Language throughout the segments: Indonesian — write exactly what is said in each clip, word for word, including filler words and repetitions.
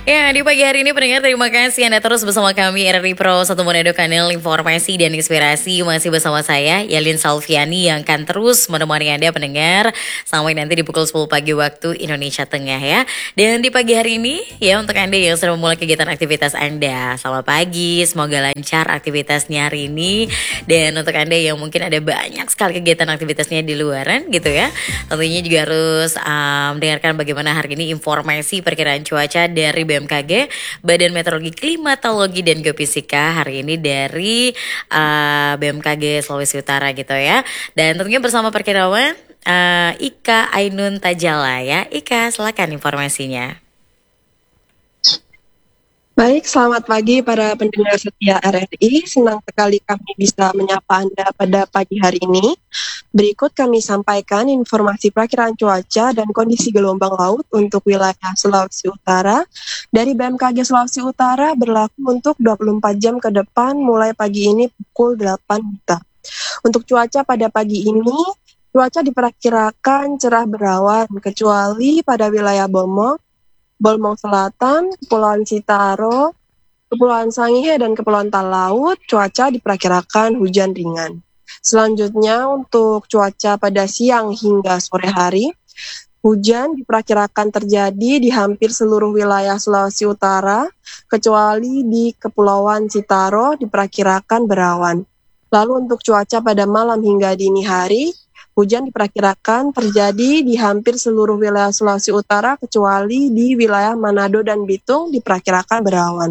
Ya, di pagi hari ini pendengar terima kasih Anda terus bersama kami R R I Pro satu Manado Kanal Informasi dan Inspirasi. Masih bersama saya Yalin Salviani yang akan terus menemani Anda pendengar sampai nanti di pukul sepuluh pagi waktu Indonesia Tengah ya. Dan di pagi hari ini ya untuk Anda yang sudah memulai kegiatan aktivitas Anda, selamat pagi, semoga lancar aktivitasnya hari ini. Dan untuk Anda yang mungkin ada banyak sekali kegiatan aktivitasnya di luaran gitu ya, tentunya juga harus um, dengarkan bagaimana hari ini informasi perkiraan cuaca dari B M K G, Badan Meteorologi, Klimatologi dan Geofisika hari ini dari uh, B M K G Sulawesi Utara gitu ya. Dan tentunya bersama perkirawan uh, Ika Ainun Tajala ya. Ika, silakan informasinya. Baik, selamat pagi para pendengar setia R R I. Senang sekali kami bisa menyapa Anda pada pagi hari ini. Berikut kami sampaikan informasi perakiraan cuaca dan kondisi gelombang laut untuk wilayah Sulawesi Utara. Dari B M K G Sulawesi Utara berlaku untuk dua puluh empat jam ke depan mulai pagi ini pukul delapan WITA. Untuk cuaca pada pagi ini, cuaca diperkirakan cerah berawan kecuali pada wilayah Bomo, Bolmong Selatan, Kepulauan Sitaro, Kepulauan Sangihe, dan Kepulauan Talaut, cuaca diperkirakan hujan ringan. Selanjutnya untuk cuaca pada siang hingga sore hari, hujan diperkirakan terjadi di hampir seluruh wilayah Sulawesi Utara, kecuali di Kepulauan Sitaro diperkirakan berawan. Lalu untuk cuaca pada malam hingga dini hari, hujan diperkirakan terjadi di hampir seluruh wilayah Sulawesi Utara kecuali di wilayah Manado dan Bitung diperkirakan berawan.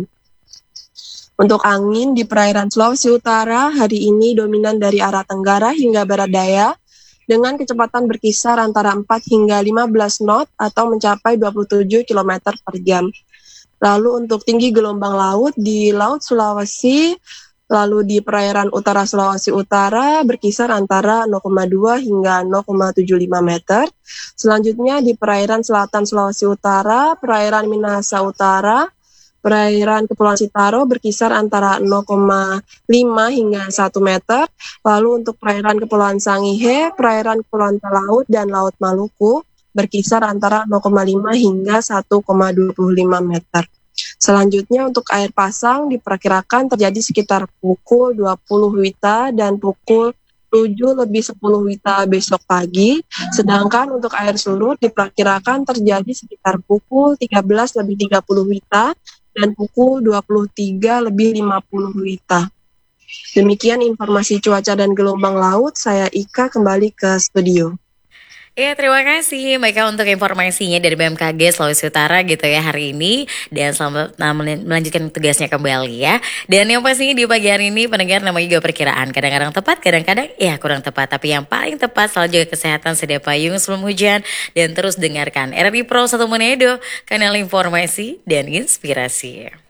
Untuk angin di perairan Sulawesi Utara hari ini dominan dari arah tenggara hingga barat daya dengan kecepatan berkisar antara empat hingga lima belas knot atau mencapai dua puluh tujuh kilometer per jam. Lalu untuk tinggi gelombang laut di Laut Sulawesi, lalu di perairan utara Sulawesi Utara berkisar antara nol koma dua hingga nol koma tujuh lima meter. Selanjutnya di perairan selatan Sulawesi Utara, perairan Minahasa Utara, perairan Kepulauan Sitaro berkisar antara nol koma lima hingga satu meter. Lalu untuk perairan Kepulauan Sangihe, perairan Kepulauan Talaut, dan Laut Maluku berkisar antara nol koma lima hingga satu koma dua lima meter. Selanjutnya untuk air pasang diperkirakan terjadi sekitar pukul dua puluh WITA dan pukul tujuh lebih sepuluh WITA besok pagi. Sedangkan untuk air surut diperkirakan terjadi sekitar pukul tiga belas lebih tiga puluh WITA dan pukul dua puluh tiga lebih lima puluh WITA. Demikian informasi cuaca dan gelombang laut. Saya Ika kembali ke studio. Ya, terima kasih Maika untuk informasinya dari B M K G Sulawesi Utara gitu ya hari ini. Dan selamat nah, melanjutkan tugasnya kembali ya. Dan yang pastinya di pagi hari ini pendengar namanya juga perkiraan. Kadang-kadang tepat, kadang-kadang ya kurang tepat. Tapi yang paling tepat selalu jaga kesehatan, sedia payung sebelum hujan. Dan terus dengarkan R R I Pro satu Manado, kanal informasi dan inspirasi.